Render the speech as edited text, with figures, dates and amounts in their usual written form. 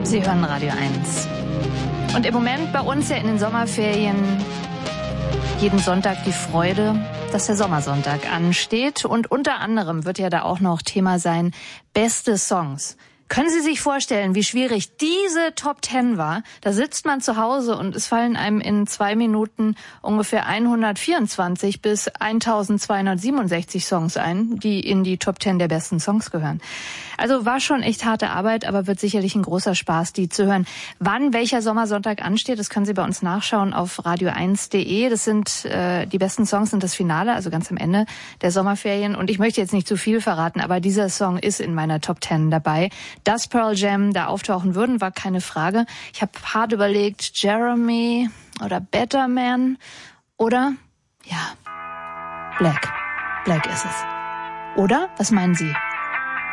Sie hören Radio 1. Und im Moment bei uns ja in den Sommerferien jeden Sonntag die Freude, dass der Sommersonntag ansteht. Und unter anderem wird ja da auch noch Thema sein, beste Songs. Können Sie sich vorstellen, wie schwierig diese Top 10 war? Da sitzt man zu Hause und es fallen einem in 2 Minuten ungefähr 124 bis 1267 Songs ein, die in die Top 10 der besten Songs gehören. Also war schon echt harte Arbeit, aber wird sicherlich ein großer Spaß, die zu hören. Wann welcher Sommersonntag ansteht, das können Sie bei uns nachschauen auf radio1.de. Das sind die besten Songs sind das Finale, also ganz am Ende der Sommerferien. Und ich möchte jetzt nicht zu viel verraten, aber dieser Song ist in meiner Top 10 dabei. Dass Pearl Jam da auftauchen würden, war keine Frage. Ich habe hart überlegt, Jeremy oder Better Man oder, ja, Black. Black ist es. Oder? Was meinen Sie?